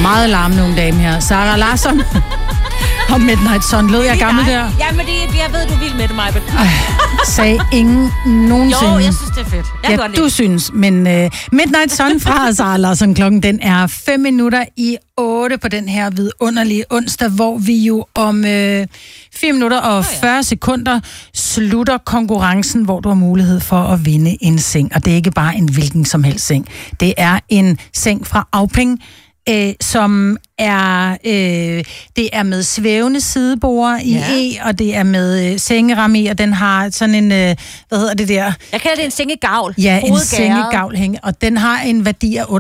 Meget larmende nogle dame her. Sarah Larsson og Midnight Sun. Lød jeg gammel der? Ja, men jeg ved, du vil med det, Majbet. Sagde ingen nogensinde. Jo, jeg synes, det er fedt. Jeg kan godt lide. Du synes, men Midnight Sun fra Sarah Larsson. Klokken den er 7:05 på den her vidunderlige onsdag, hvor vi jo om 4 minutter og 40 sekunder slutter konkurrencen, hvor du har mulighed for at vinde en seng. Og det er ikke bare en hvilken som helst seng. Det er en seng fra Auping, som er det er med svævende sidebord i og det er med sengeramme i, og den har sådan en hvad hedder det der? Jeg kalder det en sengegavl. Ja, en sengegavl, og den har en værdi af 58.880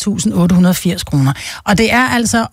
kroner. Og det er altså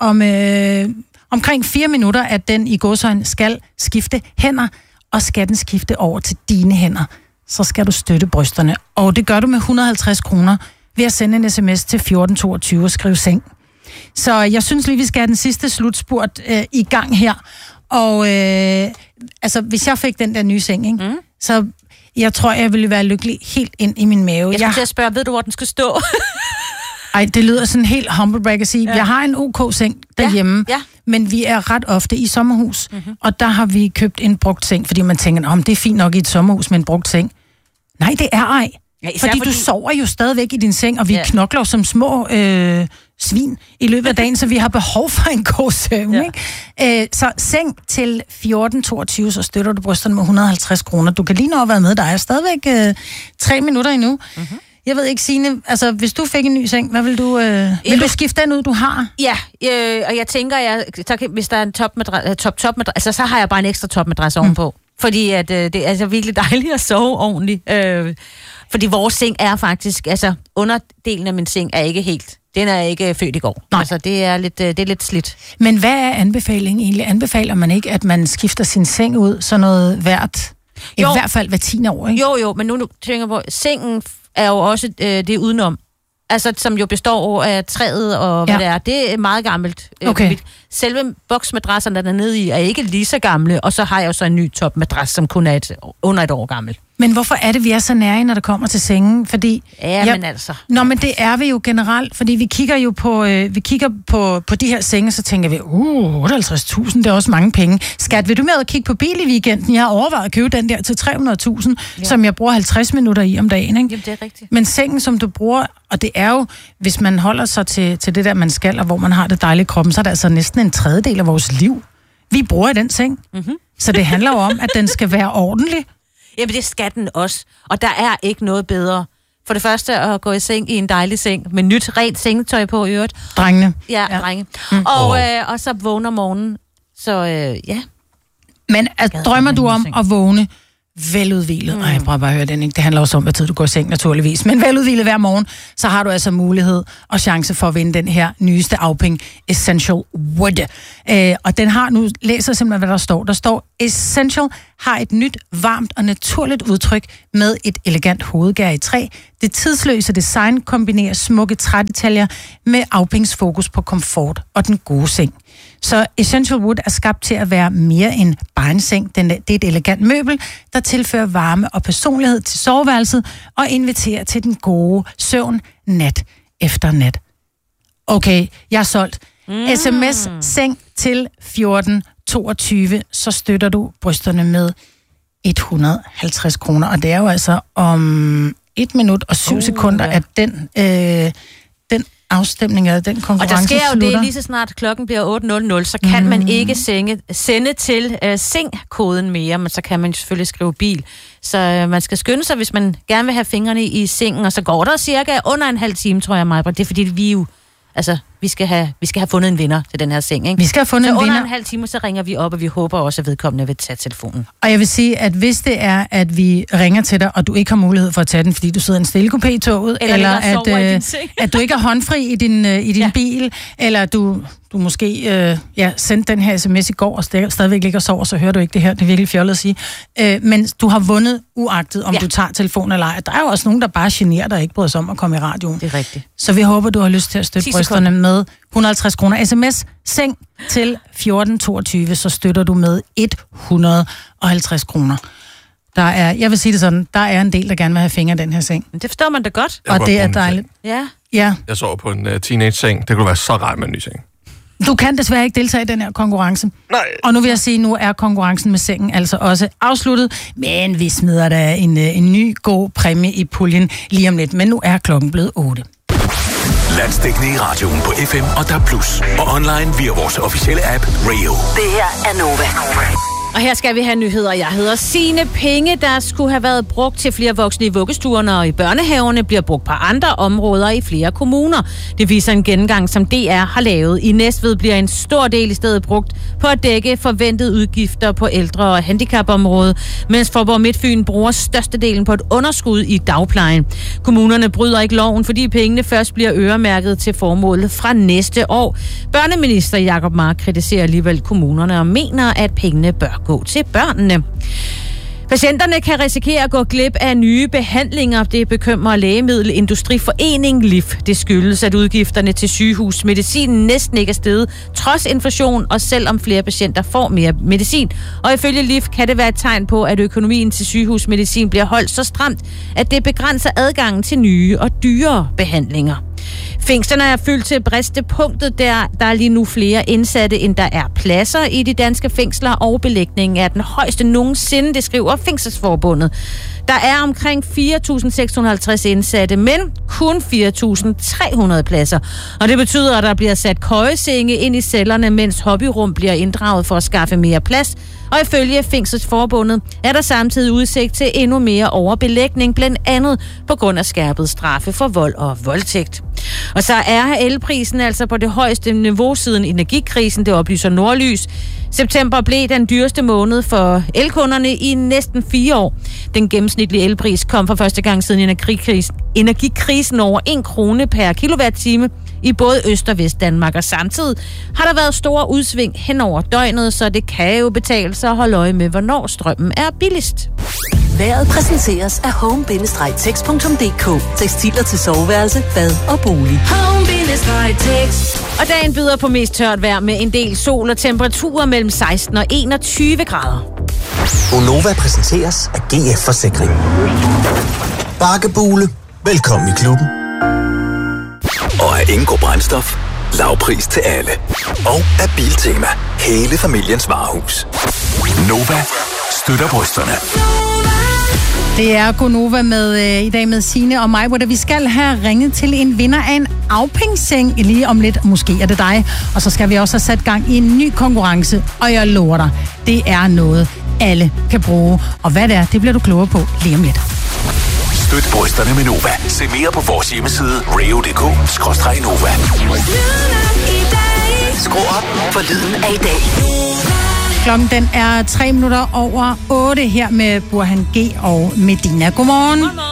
omkring 4 minutter, at den i godsøjne skal skifte hænder, og skal den skifte over til dine hænder, så skal du støtte brysterne. Og det gør du med 150 kroner ved at sende en sms til 1422 og skrive seng. Så jeg synes lige, vi skal have den sidste slutspurt i gang her. Og altså, hvis jeg fik den der nye seng, ikke? Så jeg tror, jeg ville være lykkelig helt ind i min mave. Jeg skal til at spørge, ved du, hvor den skal stå? Ej, det lyder sådan helt humblebrag at sige. Jeg har en OK-seng derhjemme, men vi er ret ofte i sommerhus. Og der har vi købt en brugt seng, fordi man tænker, det er fint nok i et sommerhus med en brugt seng. Nej, det er ej. Ja, fordi du sover jo stadigvæk i din seng, og vi knokler som små svin i løbet af dagen, så vi har behov for en god søvn. Ikke? Så seng til 1422, så støtter du brysterne med 150 kroner. Du kan lige nå at være med, der er stadigvæk 3 minutter endnu. Jeg ved ikke, Signe, altså hvis du fik en ny seng, hvad vil du... vil du skifte den ud, du har? Ja, og jeg tænker, hvis der er en topmadras, altså så har jeg bare en ekstra topmadras ovenpå. Fordi at, det er altså virkelig dejligt at sove ordentligt. Fordi vores seng er faktisk, altså underdelen af min seng er ikke helt, den er ikke født i går. Nej. Altså det er lidt slidt. Men hvad er anbefalingen egentlig? Anbefaler man ikke, at man skifter sin seng ud så noget hvert, i hvert fald hver 10. år, ikke? Jo, men nu tænker jeg på, sengen er jo også det udenom. Altså, som jo består af træet og hvad det er. Det er meget gammelt. Okay. Selve boksmadrasserne, der er nede i, er ikke lige så gamle, og så har jeg jo så en ny topmadras, som kun er under et år gammel. Men hvorfor er det, vi er så nære, når det kommer til sengen? Fordi... men altså... Nå, men det er vi jo generelt, fordi vi kigger jo på de her senge, så tænker vi, 58.000, det er også mange penge. Skat, vil du med at kigge på bil i weekenden? Jeg har overvejet at købe den der til 300.000, som jeg bruger 50 minutter i om dagen, ikke? Jamen, det er rigtigt. Men sengen, som du bruger, og det er jo, hvis man holder sig til det der, man skal, og hvor man har det dejlige kroppen, så er det altså næsten en tredjedel af vores liv, vi bruger i den seng. Så det handler jo om, at den skal være ordentlig. Jamen, det skal den også. Og der er ikke noget bedre. For det første at gå i seng i en dejlig seng, med nyt, rent sengetøj på i øvrigt. Drengene. Ja, drenge. Og så vågner morgenen. Så ja. Men drømmer du om at vågne veludhvilet? Ej, prøv bare at høre den, ikke? Det handler også om, hvad tid du går i seng, naturligvis. Men veludhvilet hver morgen, så har du altså mulighed og chance for at vinde den her nyeste Auping Essential Wood. Og den har, nu læser simpelthen, hvad der står. Der står, Essential har et nyt, varmt og naturligt udtryk med et elegant hovedgær i træ. Det tidsløse design kombinerer smukke trædetaljer med Aupings fokus på komfort og den gode seng. Så Essential Wood er skabt til at være mere end bare en seng. Det er et elegant møbel, der tilfører varme og personlighed til soveværelset og inviterer til den gode søvn nat efter nat. Okay, jeg er solgt. SMS seng til 1422, så støtter du brysterne med 150 kroner. Og det er jo altså om 1 minut og 7 sekunder, at den afstemning eller den konkurrence slutter. Og der sker jo slutter. det, lige så snart klokken bliver 8.00, så kan man ikke sende til seng-koden mere, men så kan man selvfølgelig skrive bil. Så man skal skynde sig, hvis man gerne vil have fingrene i sengen, og så går der cirka under en halv time, tror jeg, Majbert. Det er fordi, vi jo... Altså, vi skal have fundet en vinder til den her seng, ikke? Vi skal have fundet en vinder. Under en halv time, så ringer vi op, og vi håber også, at vedkommende vil tage telefonen. Og jeg vil sige, at hvis det er, at vi ringer til dig, og du ikke har mulighed for at tage den, fordi du sidder i en stillekupé i toget, eller at du ikke er håndfri i din bil, eller du måske sendte den her sms i går, og stadigvæk ligger og sover, så hører du ikke det her. Det er virkelig fjollet at sige. Men du har vundet uagtet, om du tager telefonen eller ej. Der er jo også nogen, der bare generer dig og ikke bryder sig om at komme i radioen. Det er rigtigt. Så vi håber, du har lyst til at støtte brysterne med 150 kroner. SMS seng til 1422, så støtter du med 150 kroner. Jeg vil sige det sådan, der er en del, der gerne vil have fingre i den her seng. Det forstår man da godt. Og det er dejligt. Ja. Jeg sover på en teenage-seng. Det kunne være så rart med en ny seng. Du kan desværre ikke deltage i den her konkurrence. Nej. Og nu vil jeg sige, nu er konkurrencen med sengen altså også afsluttet. Men vi smider da en ny god præmie i puljen lige om lidt. Men nu er klokken blevet 8. Landsdækkende i radioen på FM og DAB+. Og online via vores officielle app Radio. Det her er Nova. Og her skal vi have nyheder. Jeg hedder Signe. Penge, der skulle have været brugt til flere voksne i vuggestuerne og i børnehaverne, bliver brugt på andre områder i flere kommuner. Det viser en gennemgang, som DR har lavet. I Næstved bliver en stor del i stedet brugt på at dække forventede udgifter på ældre- og handicapområdet, mens Faaborg Midtfyn bruger størstedelen på et underskud i dagplejen. Kommunerne bryder ikke loven, fordi pengene først bliver øremærket til formålet fra næste år. Børneminister Jacob Mark kritiserer alligevel kommunerne og mener, at pengene bør gå til børnene. Patienterne kan risikere at gå glip af nye behandlinger. Det bekymrer Lægemiddelindustriforening LIF. Det skyldes, at udgifterne til sygehusmedicin næsten ikke er steget, trods inflation, og selvom flere patienter får mere medicin. Og ifølge LIF kan det være et tegn på, at økonomien til sygehusmedicin bliver holdt så stramt, at det begrænser adgangen til nye og dyrere behandlinger. Fængslerne er fyldt til bristepunktet. Der er lige nu flere indsatte, end der er pladser i de danske fængsler, og belægningen er den højeste nogensinde, det skriver Fængselsforbundet. Der er omkring 4.650 indsatte, men kun 4.300 pladser. Og det betyder, at der bliver sat køjesenge ind i cellerne, mens hobbyrum bliver inddraget for at skaffe mere plads. Og ifølge Fængselsforbundet er der samtidig udsigt til endnu mere overbelægning, blandt andet på grund af skærpet straffe for vold og voldtægt. Og så er elprisen altså på det højeste niveau siden energikrisen, det oplyser Nordlys. September blev den dyreste måned for elkunderne i næsten 4 år. Den gennemsnitlige elpris kom for første gang siden energikrisen over 1 krone per kilowatt-time i både Øst- og Vestdanmark. Og samtidig har der været store udsving hen over døgnet, så det kan jo betale sig at holde øje med, hvornår strømmen er billigst. Vejret præsenteres af home-tex.dk. Tekstiler til soveværelse, bad og bolig. Home-tex. Og dagen byder på mest tørt vejr med en del sol og temperaturer mellem 16 og 21 grader. Gonova præsenteres af GF Forsikring. Bakkebule. Velkommen i klubben. Og af Ingo Brændstof. Lavpris til alle. Og af Biltema. Hele familiens varehus. Nova støtter brysterne. Det er Gonova med i dag med Signe og mig, hvor vi skal have ringet til en vinder af en afpengsseng lige om lidt. Måske er det dig. Og så skal vi også have sat gang i en ny konkurrence. Og jeg lover dig, det er noget, alle kan bruge. Og hvad det er, det bliver du klogere på lige om lidt. Støt brysterne med Nova. Se mere på vores hjemmeside radio.dk/Nova. Skru op for lyden af i dag. Klokken den er 3 minutter over 8 her med Burhan G og Medina. Godmorgen.